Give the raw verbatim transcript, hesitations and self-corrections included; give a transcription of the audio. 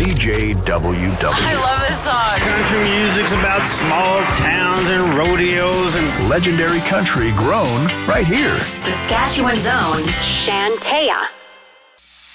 C J W W. I love this song. Country music's about small towns and rodeos and legendary country grown right here. Saskatchewan's own Shantea.